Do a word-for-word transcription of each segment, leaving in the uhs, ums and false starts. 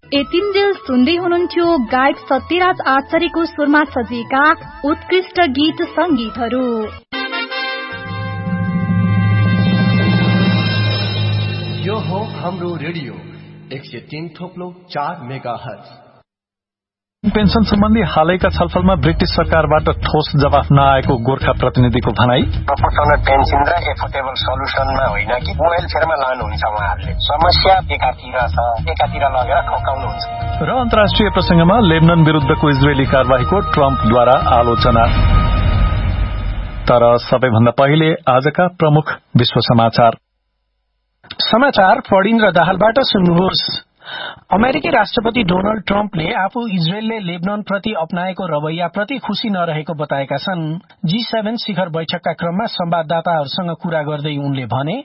यतिन्जेल सुन्दै हुनुहुन्थ्यो गायक सत्यराज आचार्यको स्वरमा सजिएका उत्कृष्ट गीत संगीतहरू। यो हो हाम्रो रेडियो एक सय तीन थोप्लो चार मेगा हर्ज। पेन्सन सम्बन्धी हालैका छलफलमा ब्रिटिश सरकारबाट ठोस जवाफ नआएको गोर्खा प्रतिनिधिको भनाई। प्रोपोर्सनल पेन्सन र एफोर्डेबल सल्युसनमा होइन कि वेलफेयरमा लानुहुन्छ उहाँहरूले। समस्या एकातिर छ, एकातिर लगेर ठोकाउनुहुन्छ। र अन्तर्राष्ट्रिय प्रसंगमा लेबनन विरुद्धको इजरायली कार्यवाहीको ट्रम्पद्वारा आलोचना। तर सबैभन्दा पहिले आजका प्रमुख विश्व समाचार। समाचार फडिन्द्र दाहालबाट सुन्नुहोस्। अमेरिकी राष्ट्रपति डोनाल्ड ट्रम्पले आफू इजरायलले लेबनन प्रति अपनाएको रवैया प्रति खुशी नरहेको बताएका छन्। जी सेभेन शिखर बैठकका क्रममा संवाददाताहरूसँग कुरा गर्दै उनले भने,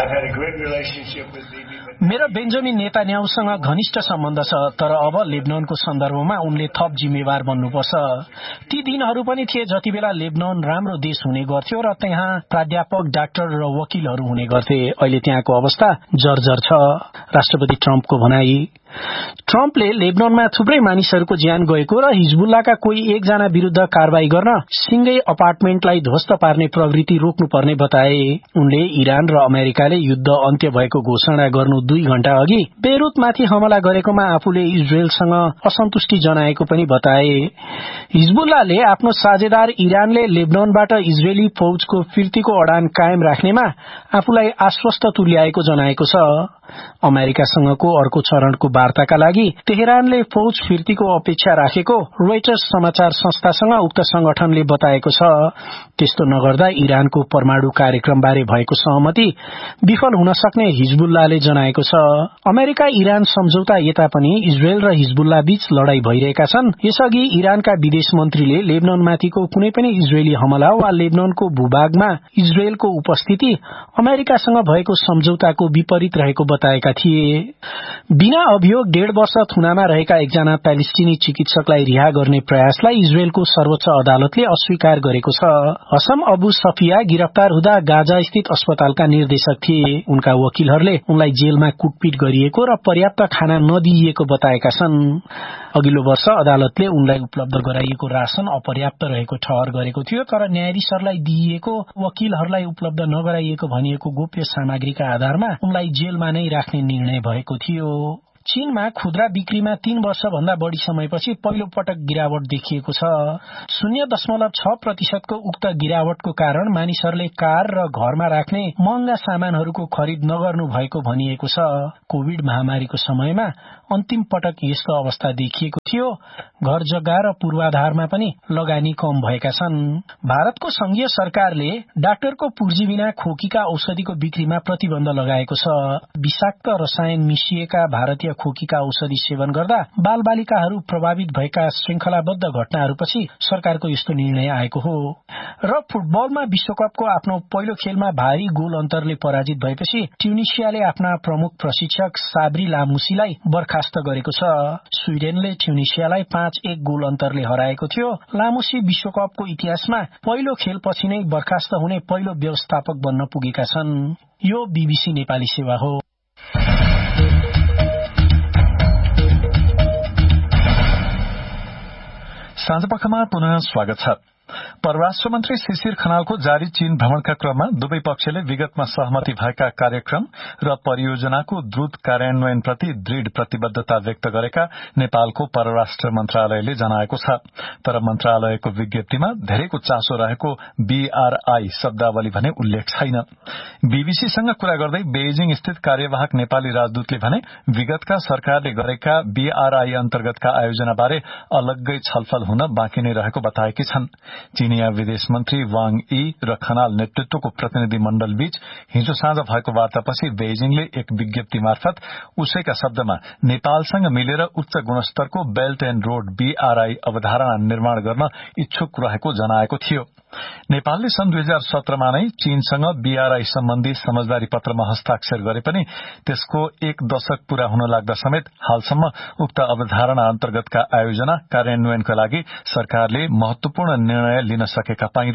मेरो बेन्जामिन नेतान्याहुसँग घनिष्ठ सम्बन्ध छ, तर अब लेबननको सन्दर्भमा उनले थप जिम्मेवार बन्नुपर्छ। ती दिनहरू पनि थिए जति बेला लेबनन राम्रो देश हुने गर्थ्यो र त्यहाँ प्राध्यापक, डाक्टर र वकिलहरू हुने गर्थे। अहिले त्यहाँको अवस्था जर्जर छ, राष्ट्रपति ट्रम्पको भनाई। ट्रम्पले लेबननमा थुप्रै मानिसहरूको ज्यान गएको र हिजबुल्लाका कोही एकजना विरूद्ध कारवाही गर्न सिंगै अपार्टमेन्टलाई ध्वस्त पार्ने प्रवृत्ति रोक्नुपर्ने बताए। उनले इरान र अमेरिकाले युद्ध अन्त्य भएको घोषणा गर्नु दुई घण्टा अघि बेरुतमाथि हमला गरेकोमा आफूले इजरायलसँग असन्तुष्टि जनाएको पनि बताए। हिजबुल्लाले आफ्नो साझेदार इरानले लेबननबाट इजरायली फौजको फिर्तीको अडान कायम राख्नेमा आफूलाई आश्वस्त तुल्याएको जनाएको छ। अमेरिकासँगको अर्को चरणको वार्ताका लागि तेहरानले फौज फिर्तीको अपेक्षा राखेको रोइटर्स समाचार संस्थासँग उक्त संगठनले बताएको छ। त्यस्तो नगर्दा इरानको परमाणु कार्यक्रमबारे भएको सहमति विफल हुन सक्ने हिजबुल्लाले जनाएको छ। अमेरिका इरान सम्झौता यता पनि इजरायल र हिजबुल्ला बीच लडाई भइरहेका छन्। यसअघि इरानका विदेश मन्त्रीले लेबननमाथिको कुनै पनि इजरायली हमला वा लेबननको भूभागमा इजरायलको उपस्थिति अमेरिकासँग भएको सम्झौताको विपरीत रहेको बताएका थिए। बिना अभियोग डेढ़ वर्ष थुनामा रहेका एकजना प्यालेस्टिनी चिकित्सकलाई रिहा गर्ने प्रयासलाई इजरायलको सर्वोच्च अदालतले अस्वीकार गरेको छ। हसम अबु सफिया गिरफ्तार हुँदा गाजा स्थित अस्पतालका निर्देशक थिए। उनका वकिलहरूले उनलाई जेलमा कुटपिट गरिएको र पर्याप्त खाना नदिइएको बताएका छन्। अघिल्लो वर्ष अदालतले उनलाई उपलब्ध गराइएको राशन अपर्याप्त रहेको ठहर गरेको थियो, तर न्यायाधीशहरूलाई दिइएको वकिलहरूलाई उपलब्ध नगराइएको भनिएको गोप्य सामग्रीका आधारमा उनलाई जेलमा नै राख्ने निर्णय भएको थियो। चीनमा खुद्रा बिक्रीमा तीन वर्ष भन्दा बढ़ी समयपछि पहिलो पटक गिरावट देखिएको छ। शून्य दशमलव छ प्रतिशतको उक्त गिरावटको कारण मानिसहरूले कार र घरमा राख्ने महँगा सामानहरूको खरिद नगर्नु भएको भनिएको छ। कोविड महामारीको समयमा अन्तिम पटक यस्तो अवस्था देखिएको थियो। घर जग्गा र पूर्वाधारमा पनि लगानी कम भएका छन्। भारतको संघीय सरकारले डाक्टरको पुर्जी बिना खोकीका औषधिको बिक्रीमा प्रतिबन्ध लगाएको छ। विषाक्त रसायन मिसिएका भारतीय खोकीका औषधि सेवन गर्दा बाल बालिकाहरू प्रभावित भएका श्रृंखलाबद्ध घटनाहरूपछि सरकारको यस्तो निर्णय आएको हो। र फुटबलमा विश्वकपको आफ्नो पहिलो खेलमा भारी गोल अन्तरले पराजित भएपछि ट्युनिसियाले आफ्ना प्रमुख प्रशिक्षक साब्री लामुसीलाई बर्खास्त गरेको छ। स्वीडेनले ट्युनिसियालाई पाँच एक गोल अन्तरले हराएको थियो। लामुसी विश्वकपको इतिहासमा पहिलो खेलपछि नै बर्खास्त हुने पहिलो व्यवस्थापक बन्न पुगेका छन्। यो बीबीसी नेपाली सेवा हो। साँझपखमा पुनः स्वागत छ। परराष्ट्र मन्त्री शिशिर खनालको जारी चीन भ्रमणका क्रममा दुवै पक्षले विगतमा सहमति भएका कार्यक्रम र परियोजनाको द्रुत कार्यान्वयनप्रति दृढ़ प्रतिबद्धता व्यक्त गरेका नेपालको परराष्ट्र मन्त्रालयले जनाएको छ। तर मन्त्रालयको विज्ञप्तिमा धेरैको चासो रहेको बीआरआई शब्दावली भने उल्लेख छैन। बीबीसीसँग कुरा गर्दै बेइजिङ स्थित कार्यवाहक नेपाली राजदूतले भने विगतका सरकारले गरेका बीआरआई अन्तर्गतका आयोजनाबारे अलग्गै छलफल हुन बाँकी नै रहेको बताएकी छन्। चीनिया विदेश मन्त्री वाङ यी र खनाल नेतृत्वको प्रतिनिधि मण्डल बीच हिजो साँझ भएको वार्तापछि बेइजिङले एक विज्ञप्ति मार्फत उसैका शब्दमा नेपालसँग मिलेर उच्च गुणस्तरको बेल्ट एण्ड रोड बीआरआई अवधारणा निर्माण गर्न इच्छुक रहेको जनाएको थियो। नेपालले सन् दुई हजार सत्रमा नै चीनसँग बीआरआई सम्बन्धी समझदारी पत्रमा हस्ताक्षर गरे पनि त्यसको एक दशक पूरा हुन लाग्दा समेत हालसम्म उक्त अवधारणा अन्तर्गतका आयोजना कार्यान्वयनका लागि सरकारले महत्वपूर्ण निर्णय लिन सकेका पाइँदैन।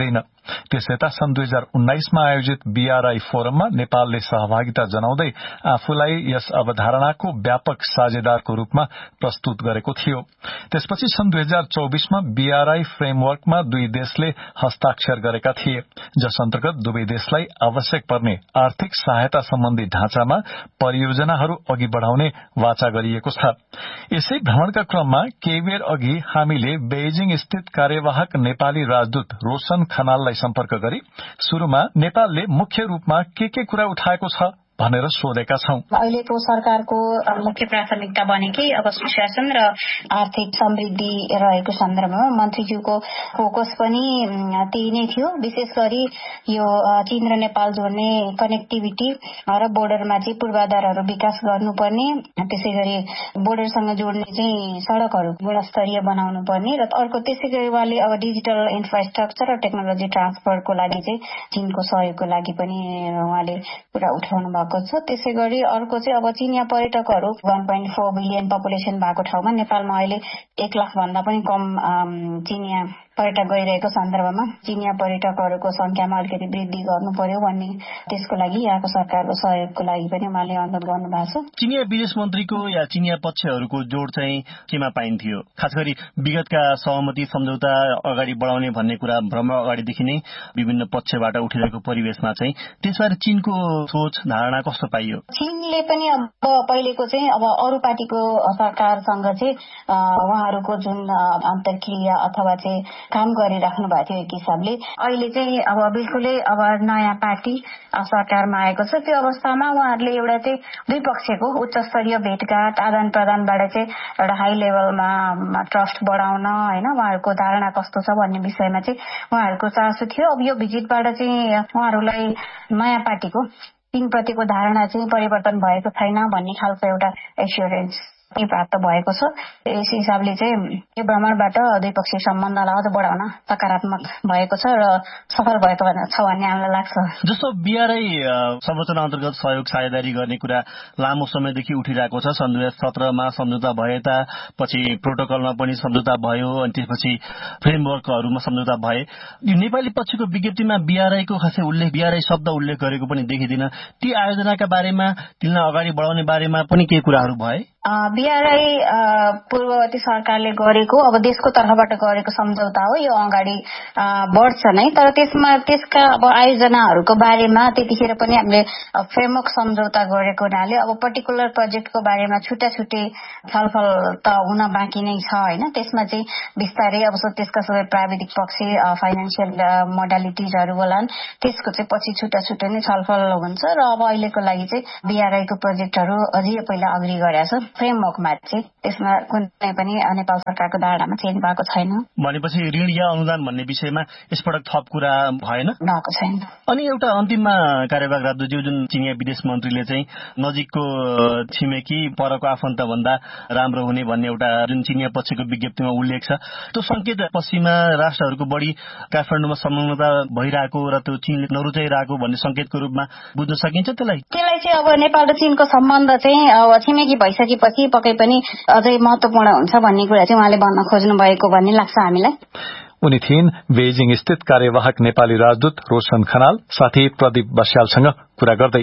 त्यस यता सन् दुई हजार उन्नाइसमा आयोजित बीआरआई फोरममा नेपालले सहभागिता जनाउँदै आफूलाई यस अवधारणाको व्यापक साझेदारको रूपमा प्रस्तुत गरेको थियो। त्यसपछि सन् दुई हजार चौबीसमा बीआरआई फ्रेमवर्कमा दुई देशले हस्ताक्षर गरेका थिए, जस अन्तर्गत दुवै देशलाई आवश्यक पर्ने आर्थिक सहायता सम्बन्धी ढाँचामा परियोजनाहरू अघि बढ़ाउने वाचा गरिएको छ। यसै भ्रमणका क्रममा केही बेर अघि हामीले बेइजिङ स्थित कार्यवाहक नेपाली राजदूत रोशन खनाललाई सम्पर्क गरी शुरूमा नेपालले मुख्य रूपमा के के कुरा उठाएको छ भनेर सोधेका छौं। अहिलेको सरकारको मुख्य प्राथमिकता भनेकै अब सुशासन र आर्थिक समृद्धि रहेको सन्दर्भमा मन्त्रीज्यूको फोकस पनि त्यही नै थियो। विशेष गरी यो चीन र नेपाल जोड्ने कनेक्टिभिटी र बोर्डरमा चाहिँ पूर्वाधारहरू विकास गर्नुपर्ने, त्यसै गरी बोर्डरसँग जोड्ने चाहिँ सड़कहरू गुणस्तरीय बनाउनु पर्ने र अर्को त्यसै गरी उहाँले अब डिजिटल इन्फ्रास्ट्रक्चर र टेक्नोलोजी ट्रान्सफरको लागि चाहिँ चीनको सहयोगको लागि पनि उहाँले कुरा उठाउनु भएको छ। त्यसै गरी अर्को चाहिँ अब चिनिया पर्यटकहरू वन पोइन्ट फोर बिलियन पपुलेसन भएको ठाउँमा नेपालमा अहिले एक लाख भन्दा पनि कम चिनिया पर्यटक गइरहेको सन्दर्भमा चिनिया पर्यटकहरूको संख्यामा अलिकति वृद्धि गर्नु पर्यो भन्ने, त्यसको लागि यहाँको सरकारको सहयोगको लागि पनि उहाँले अनुरोध गर्नु भएको छ। चिनिया विदेश मन्त्रीको या चिनिया पक्षहरूको जोड चाहिँ केमा पाइन्थ्यो? खास गरी विगतका सहमति सम्झौता अगाडि बढाउने भन्ने कुरा भ्रमण अगाडिदेखि नै विभिन्न पक्षबाट उठिरहेको परिवेशमा चाहिँ त्यसबारे चीनको सोच धारणा कस्तो पाइयो? चीनले पनि अब पहिलेको चाहिँ अब अरू पार्टीको सरकारसँग चाहिँ उहाँहरूको जुन अन्तर्क्रिया अथवा चाहिँ काम गरिराख्नु भएको थियो एक हिसाबले, अहिले चाहिँ अब बिल्कुलै अब नयाँ पार्टी सरकारमा आएको छ। त्यो अवस्थामा उहाँहरूले एउटा चाहिँ दुई पक्षको उच्च स्तरीय भेटघाट आदान प्रदानबाट चाहिँ एउटा हाई लेभलमा ट्रस्ट बढाउन होइन उहाँहरूको धारणा कस्तो छ भन्ने विषयमा चाहिँ उहाँहरूको चासो थियो। अब यो भिजिटबाट चाहिँ उहाँहरूलाई नयाँ पार्टीको चीनप्रतिको धारणा चाहिँ परिवर्तन भएको छैन भन्ने खालको एउटा एस्योरेन्स प्राप्त भएको छ। यस हिसाबले चाहिँ यो भ्रमणबाट द्विपक्षीय सम्बन्धलाई अझ बढाउन सकारात्मक भएको छ र सफल भएको छ भन्ने हामीलाई लाग्छ। जस्तो बीआरआई संरचना अन्तर्गत सहयोग साझेदारी गर्ने कुरा लामो समयदेखि उठिरहेको छ। सन् दुई हजार सत्रमा सम्झौता भए पछि प्रोटोकलमा पनि सम्झौता भयो, अनि त्यसपछि फ्रेमवर्कहरूमा सम्झौता भए। यो नेपाली पक्षको विज्ञप्तिमा बीआरआईको खासै उल्लेख बीआरआई शब्द उल्लेख गरेको पनि देखिदिन। ती आयोजनाका बारेमा तिनलाई अगाडि बढाउने बारेमा पनि केही कुराहरू भए? बीआरआई पूर्ववर्ती सरकारले गरेको अब देशको तर्फबाट गरेको सम्झौता हो, यो अगाडि बढ्छ नै। तर त्यसमा त्यसका अब आयोजनाहरूको बारेमा त्यतिखेर पनि हामीले फ्रेमवर्क सम्झौता गरेको हुनाले अब पर्टिकुलर प्रोजेक्टको बारेमा छुट्टा छुट्टै छलफल त हुन बाँकी नै छ होइन। त्यसमा चाहिँ बिस्तारै अब त्यसका सबै प्राविधिक पक्ष फाइनेन्सियल मोडालिटिजहरू होलान्, त्यसको चाहिँ पछि छुट्टा छुट्टै नै छलफल हुन्छ र अब अहिलेको लागि चाहिँ बीआरआईको प्रोजेक्टहरू अझै पहिला अग्री गरेको छ। फ्रेमवर्कमा चाहिँ त्यसमा कुनै पनि नेपाल सरकारको धारणामा चेन्ज भएको छैन। भनेपछि ऋण या अनुदान भन्ने विषयमा यसपटक थप कुरा भएन? भएको छैन। अनि एउटा अन्तिममा कार्यवाहक राजदूतज्यू जुन चिनिया विदेश मन्त्रीले चाहिँ नजिकको छिमेकी परको आफन्त भन्दा राम्रो हुने भन्ने एउटा जुन चिनिया पक्षको विज्ञप्तिमा उल्लेख छ, त्यो संकेत पश्चिमा राष्ट्रहरूको बढी काठमाडौँमा संलग्नता भइरहेको र त्यो चीनले नरुचाइरहेको भन्ने संकेतको रूपमा बुझ्न सकिन्छ त्यसलाई? त्यसलाई चाहिँ अब नेपाल र चीनको सम्बन्ध चाहिँ अब छिमेकी भइसकेपछि पक्कै पनि अझै महत्वपूर्ण हुन्छ भन्ने कुरा चाहिँ उहाँले भन्न खोज्नु भएको भन्ने लाग्छ हामीलाई। उनी थिइन् बेइजिङ स्थित कार्यवाहक नेपाली राजदूत रोशन खनाल साथी प्रदीप बस्यालसँग कुरा गर्दै।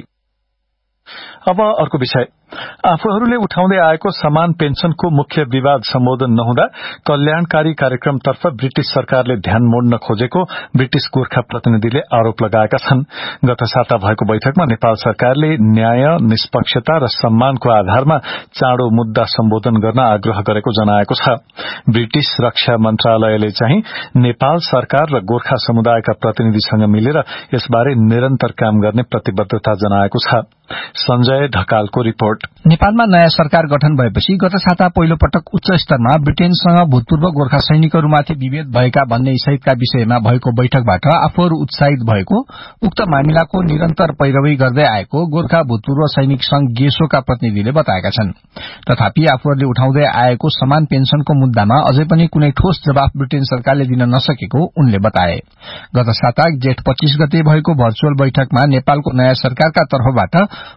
अब अर्को विषय, आफूहरूले उठाउँदै आएको समान पेन्सनको मुख्य विवाद सम्बोधन नहुँदा कल्याणकारी कार्यक्रमतर्फ ब्रिटिश सरकारले ध्यान मोड्न खोजेको ब्रिटिश गोर्खा प्रतिनिधिले आरोप लगाएका छन्। गत साता भएको बैठकमा नेपाल सरकारले न्याय, निष्पक्षता र सम्मानको आधारमा चाँडो मुद्दा सम्बोधन गर्न आग्रह गरेको जनाएको छ। ब्रिटिश रक्षा मन्त्रालयले चाहिँ नेपाल सरकार र गोर्खा समुदायका प्रतिनिधिसँग मिलेर यसबारे निरन्तर काम गर्ने प्रतिबद्धता जनाएको छ। संजय ढकालको रिपोर्ट। नेपालमा नयाँ सरकार गठन भएपछि गत साता पहिलो पटक उच्च स्तरमा ब्रिटेनसँग भूतपूर्व गोर्खा सैनिकहरूमाथि विभेद भएका भन्ने सहितका विषयमा भएको बैठकबाट आफूहरू उत्साहित भएको उक्त मामिलाको निरन्तर पैरवी गर्दै आएको गोर्खा भूतपूर्व सैनिक संघ गेसोका प्रतिनिधिले बताएका छन्। तथापि आफूहरूले उठाउँदै आएको समान पेन्सनको मुद्दामा अझै पनि कुनै ठोस जवाफ ब्रिटेन सरकारले दिन नसकेको उनले बताए। गत साता जेठ पच्चीस गते भएको भर्चुअल बैठकमा नेपालको नयाँ सरकारका तर्फबाट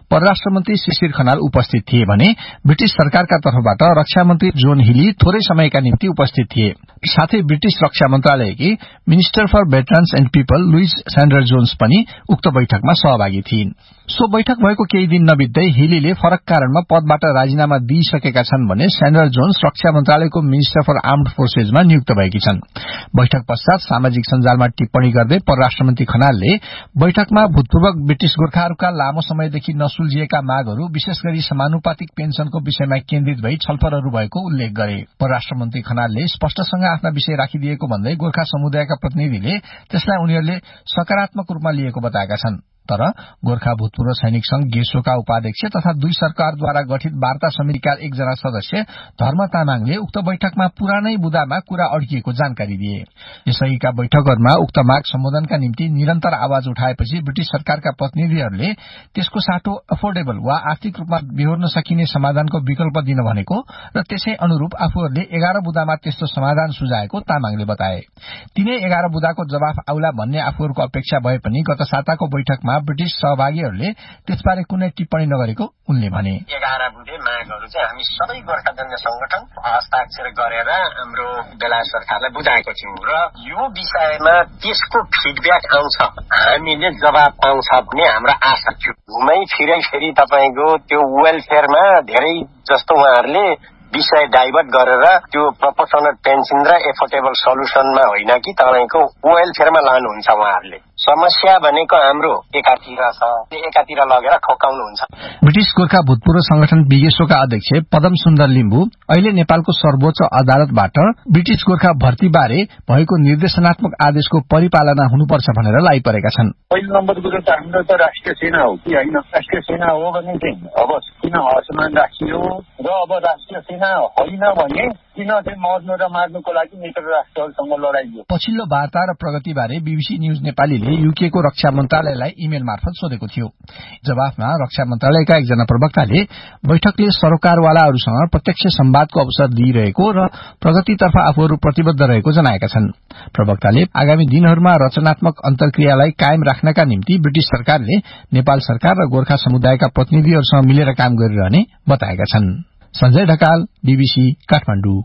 परराष्ट्र मन्त्री शिशिर खनाल उपस्थित थिए भने ब्रिटिश सरकारका तर्फबाट रक्षा मन्त्री जोन हिली थोरै समयका निम्ति उपस्थित थिए। साथै British Raksha मन्त्रालयकी minister for veterans and people लुइज सैन्डर Johns पनि उक्त बैठकमा सहभागी थिइन्। सो बैठक भएको केही दिन नबित्दै हिलीले फरक कारणमा पदबाट राजीनामा दिइसकेका छन् भने सैन्डर जोन्स रक्षा मन्त्रालयको मिनिस्टर फर आर्म्ड फोर्सेजमा नियुक्त भएकी छन्। बैठक पश्चात सामाजिक सञ्जालमा टिप्पणी गर्दै परराष्ट्र मन्त्री खनालले बैठकमा भूतपूर्व ब्रिटिश गोर्खाहरूका लामो समयदेखि नसुल्झिएका मागहरू विशेष गरी समानुपातिक पेन्सनको विषयमा केन्द्रित भई छलफलहरू भएको उल्लेख गरे। परराष्ट्र मन्त्री खनालले स्पष्टसँग आफ्ना विषय राखिदिएको भन्दै गोर्खा समुदायका प्रतिनिधिले त्यसलाई उनीहरूले सकारात्मक रूपमा लिएको बताएका छन्। तर गोर्खा भूतपूर्व सैनिक संघ गेसोका उपाध्यक्ष तथा दुई सरकारद्वारा गठित वार्ता समितिका एकजना सदस्य धर्म तामाङले उक्त बैठकमा पुरानै बुदामा कुरा अड्किएको जानकारी दिए। यसअघिका बैठकहरूमा उक्त माग सम्बोधनका निम्ति निरन्तर आवाज उठाएपछि ब्रिटिश सरकारका प्रतिनिधिहरूले त्यसको साटो अफोर्डेबल वा आर्थिक रूपमा बिहोर्न सकिने समाधानको विकल्प दिन भनेको र त्यसै अनुरूप आफूहरूले एघार बुदामा त्यस्तो समाधान सुझाएको तामाङले बताए। तिनै एघार बुदाको जवाफ आउला भन्ने आफूहरूको अपेक्षा भए पनि गत साताको बैठकमा ब्रिटिश सहभागीहरूले त्यसबारे कुनै टिप्पणी नगरेको उनले भने। एघार बुधे मागहरू चाहिँ हामी सबै गोर्खा जन्य संगठन हस्ताक्षर गरेर हाम्रो बेलायत सरकारलाई बुझाएको छौँ र यो विषयमा त्यसको फिडब्याक आउँछ, हामीले जवाब पाउँछ भन्ने हाम्रो आशा थियो। घुमै फिरै फेरि तपाईँको त्यो वेलफेयरमा धेरै जस्तो उहाँहरूले विषय डाइभर्ट गरेर त्यो प्रोपोर्सनल पेन्सन र एफोर्डेबल सल्युसनमा होइन कि तपाईँको वेलफेयरमा लानुहुन्छ। उहाँहरूले समस्या भनेको हाम्रो एकातिर छ, एकातिर लगेर ठोकाउनुहुन्छ। ब्रिटिश गोर्खा भूतपूर्व संगठन बिगेसोका अध्यक्ष पदम सुन्दर लिम्बू अहिले नेपालको सर्वोच्च अदालतबाट ब्रिटिश गोर्खा भर्ती बारे भएको निर्देशनात्मक आदेशको परिपालना हुनुपर्छ भनेर लागिपरेका छन्। पहिलो नम्बर कुरो त हाम्रो त राष्ट्रिय सेना हो कि होइन? राष्ट्रिय सेना हो भने चाहिँ अब किन असमान राखियो र अब राष्ट्रिय सेना होइन भने किन चाहिँ मर्नु र मार्नुको लागि मित्र राष्ट्रहरूसँग लडाइयो? पछिल्लो वार्ता र प्रगतिबारे बीबीसी न्यूज नेपालीले यूकेको रक्षा मन्त्रालयलाई इमेल मार्फत सोधेको थियो। जवाफमा रक्षा मन्त्रालयका एकजना प्रवक्ताले बैठकले सरोकारवालाहरूसँग प्रत्यक्ष संवादको अवसर दिइरहेको र प्रगतितर्फ आफूहरू प्रतिबद्ध रहेको जनाएका छन्। प्रवक्ताले आगामी दिनहरूमा रचनात्मक अन्तर्क्रियालाई कायम राख्नका निम्ति ब्रिटिश सरकारले नेपाल सरकार र गोर्खा समुदायका प्रतिनिधिहरूसँग मिलेर काम गरिरहने बताएका छन्। संजय ढकाल, बीबीसी काठमाडौँ।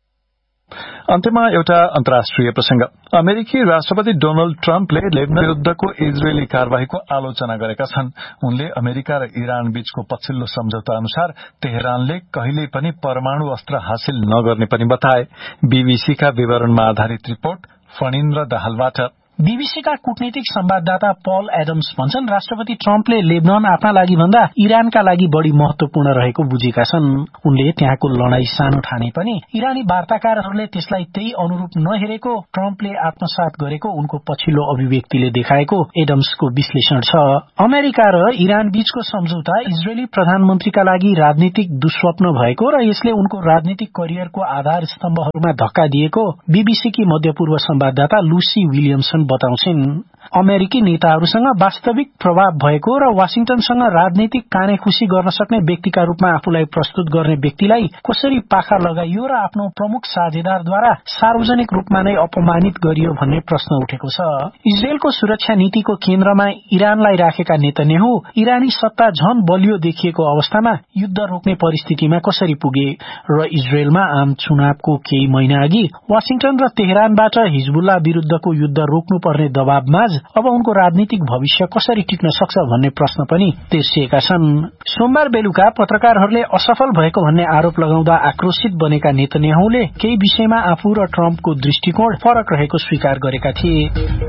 अन्त्यमा एउटा अन्तर्राष्ट्रिय प्रसंग। अमेरिकी राष्ट्रपति डोनाल्ड ट्रम्पले लेबनान विरूद्धको इजरायली कार्यवाहीको आलोचना गरेका छन्। उनले अमेरिका र इरान बीचको पछिल्लो सम्झौता अनुसार तेहरानले कहिल्यै पनि परमाणु अस्त्र हासिल नगर्ने पनि बताए। बीबीसीका विवरणमा आधारित रिपोर्ट फणिन्द्र दाहालबाट। बीबीसीका कूटनीतिक संवाददाता पल एडम्स भन्छन् राष्ट्रपति ट्रम्पले लेबनान आफ्ना लागि भन्दा इरानका लागि बढ़ी महत्वपूर्ण रहेको बुझेका छन्। उनले त्यहाँको लड़ाई सानो ठाने पनि इरानी वार्ताकारहरूले त्यसलाई त्यही अनुरूप नहेरेको ट्रम्पले आत्मसात गरेको उनको पछिल्लो अभिव्यक्तिले देखाएको एडम्सको विश्लेषण छ। अमेरिका र इरान बीचको सम्झौता इजरायली प्रधानमन्त्रीका लागि राजनीतिक दुस्वप्न भएको र यसले उनको राजनीतिक करियरको आधार स्तम्भहरूमा धक्का दिएको बीबीसीकी मध्यपूर्व संवाददाता लुसी विलियमसन बताउँछिन्। अमेरिकी नेताहरूसँग वास्तविक प्रभाव भएको र वाशिंटनसँग राजनीतिक कानेखुसी गर्न सक्ने व्यक्तिका रूपमा आफूलाई प्रस्तुत गर्ने व्यक्तिलाई कसरी पाखा लगाइयो र आफ्नो प्रमुख साझेदारद्वारा सार्वजनिक रूपमा नै अपमानित गरियो भन्ने प्रश्न उठेको छ। इजरायलको सुरक्षा नीतिको केन्द्रमा इरानलाई राखेका नेतन्याहु इरानी सत्ता झन बलियो देखिएको अवस्थामा युद्ध रोक्ने परिस्थितिमा कसरी पुगे र इजरायलमा आम चुनावको केही महिना अघि वाशिंटन र तेहरानबाट हिजबुल्ला विरूद्धको युद्ध रोक्नुपर्ने दबावमा अब उनको राजनीतिक भविष्य कसरी टिक्न सक्छ भन्ने प्रश्न पनि तेर्सिएका छन्। सोमबार बेलुका पत्रकारहरूले असफल भएको भन्ने आरोप लगाउँदा आक्रोशित बनेका नेतन्याहुले केही विषयमा आफू र ट्रम्पको दृष्टिकोण फरक रहेको स्वीकार गरेका थिए।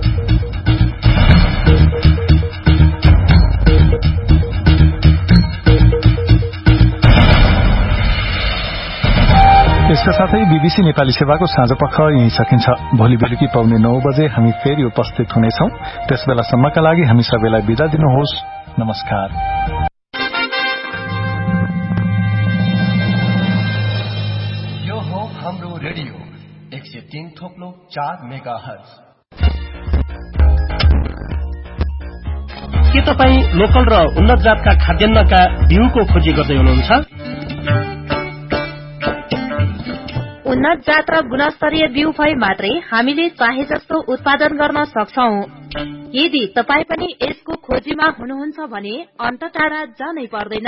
यसका साथै बीबीसी नेपाली सेवाको साँझ पख यही सकिन्छ। भोलि बेलुकी पाउने नौ बजे हामी फेरि उपस्थित हुनेछौं। त्यस बेलासम्मका लागि हामी सबैलाई बिदा दिनुहोस्। नमस्कार। यो हो हाम्रो रेडियो एक सय तीन थोप्लो चार मेगा हर्ज। के तपाईँ लोकल र उन्नत जातका खाद्यान्नका बिउको खोजी गर्दै हुनुहुन्छ? उन्नत जात र गुणस्तरीय बिउ भए मात्रै हामीले चाहे जस्तो उत्पादन गर्न सक्छौं। यदि तपाई पनि यसको खोजीमा हुनुहुन्छ भने अन्त टाढा जानै पर्दैन।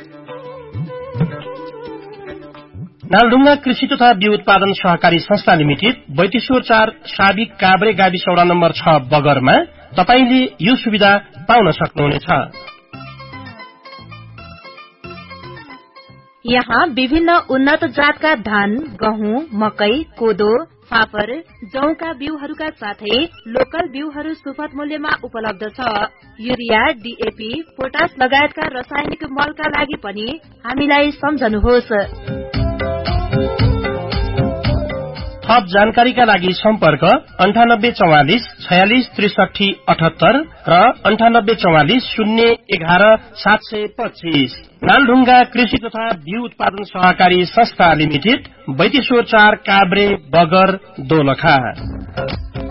नालढुङ्गा कृषि तथा बिउ उत्पादन सहकारी संस्था लिमिटेड बैतेश्वर चार साबिक काभ्रे गाविस वडा नम्बर छ बगरमा तपाईले यो सुविधा पाउन सक्नुहुनेछ। यहाँ विभिन्न उन्नत जातका धान, गहुँ, मकै, कोदो, फापर, जौका बिउहरूका साथै लोकल बिउहरू सुपथ मूल्यमा उपलब्ध छ। युरिया, डीएपी, पोटास लगायतका रासायनिक मलका लागि पनि हामीलाई सम्झनुहोस्। थप जानकारीका लागि सम्पर्क अन्ठानब्बे चौवालिस छयालिस त्रिसठी अठहत्तर र अन्ठानब्बे चौवालिस शून्य एघार सात सय पच्चीस। नालढुङ्गा कृषि तथा बिउ उत्पादन सहकारी संस्था लिमिटेड बैतेश्वर चार काभ्रे बगर दोलखा।